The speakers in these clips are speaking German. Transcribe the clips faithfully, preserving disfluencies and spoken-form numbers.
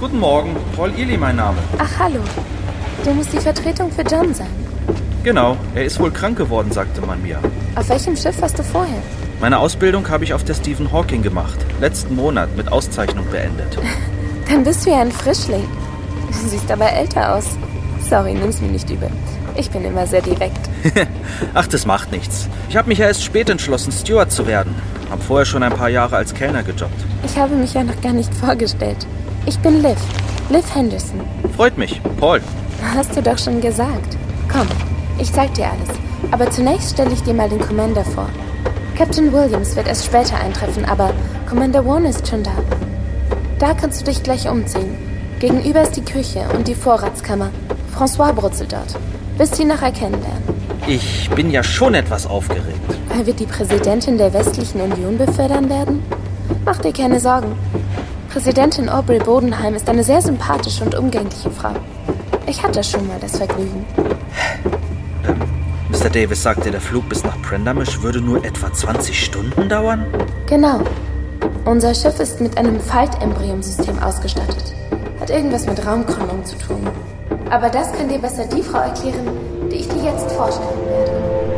Guten Morgen, Paul Ely mein Name. Ach, hallo. Du musst die Vertretung für John sein. Genau, er ist wohl krank geworden, sagte man mir. Auf welchem Schiff warst du vorher? Meine Ausbildung habe ich auf der Stephen Hawking gemacht. Letzten Monat mit Auszeichnung beendet. Dann bist du ja ein Frischling. Du siehst aber älter aus. Sorry, nimm's mir nicht übel. Ich bin immer sehr direkt. Ach, das macht nichts. Ich habe mich ja erst spät entschlossen, Steward zu werden. Hab vorher schon ein paar Jahre als Kellner gejobbt. Ich habe mich ja noch gar nicht vorgestellt. Ich bin Liv. Liv Henderson. Freut mich, Paul. Hast du doch schon gesagt. Komm, ich zeig dir alles. Aber zunächst stelle ich dir mal den Commander vor. Captain Williams wird erst später eintreffen, aber Commander Warner ist schon da. Da kannst du dich gleich umziehen. Gegenüber ist die Küche und die Vorratskammer. François brutzelt dort. Wirst ihn nachher kennenlernen. Ich bin ja schon etwas aufgeregt. Weil wir die Präsidentin der Westlichen Union befördern werden? Mach dir keine Sorgen. Präsidentin Aubrey Bodenheim ist eine sehr sympathische und umgängliche Frau. Ich hatte schon mal das Vergnügen. Ähm, Mister Davis sagte, der Flug bis nach Prendamish würde nur etwa zwanzig Stunden dauern? Genau. Unser Schiff ist mit einem Faltembryomsystem ausgestattet. Hat irgendwas mit Raumkrümmung zu tun. Aber das kann dir besser die Frau erklären, die ich dir jetzt vorstellen werde.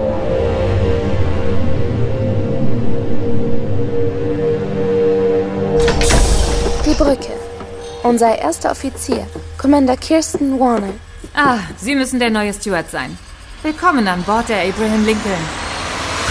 Die Brücke. Unser erster Offizier, Commander Kirsten Warner. Ah, Sie müssen der neue Steward sein. Willkommen an Bord der Abraham Lincoln.